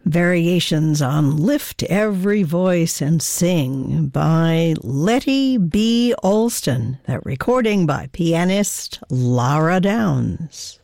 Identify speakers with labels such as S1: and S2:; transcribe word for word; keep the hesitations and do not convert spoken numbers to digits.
S1: Variations on Lift Every Voice and Sing by Letty B. Alston. That recording by pianist Lara Downs.